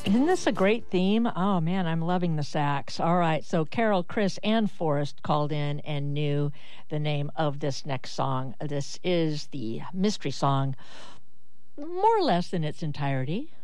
Isn't this a great theme? Oh man, I'm loving the sax. All right, so Carol, Chris, and Forrest called in and knew the name of this next song. This is the mystery song, more or less in its entirety.